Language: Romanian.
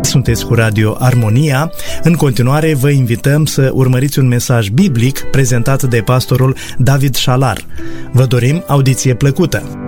Sunteți cu Radio Armonia. În continuare vă invităm să urmăriți un mesaj biblic prezentat de pastorul David Șalar. Vă dorim audiție plăcută!